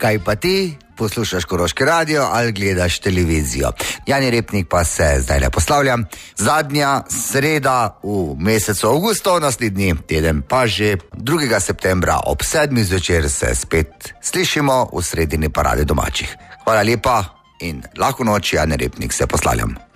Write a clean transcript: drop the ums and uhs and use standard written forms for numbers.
Kaj pa ti? Poslušaš Koroški radio ali gledaš televizijo? Jani Repnik pa se zdaj le poslavljam. Zadnja sreda v mesecu avgustu, naslednji teden pa že 2. septembra ob 7. zvečer se spet slišimo v sredini parade domačih. Hvala lepa in lahko noč, Jani Repnik se poslavljam.